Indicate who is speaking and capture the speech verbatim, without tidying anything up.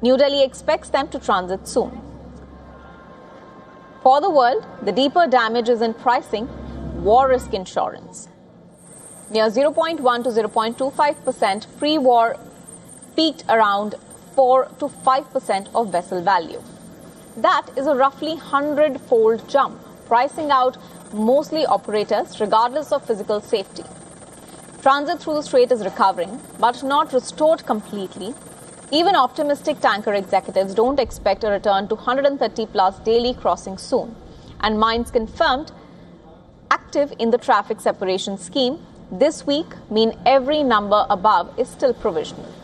Speaker 1: New Delhi expects them to transit soon. For the world, the deeper damage is in pricing war risk insurance. Near zero point one to zero point two five percent pre-war peaked around four to five percent of vessel value. That is a roughly hundred-fold jump, pricing out mostly operators regardless of physical safety. Transit through the strait is recovering, but not restored completely. Even optimistic tanker executives don't expect a return to one hundred thirty plus daily crossings soon. And mines confirmed active in the traffic separation scheme this week mean every number above is still provisional.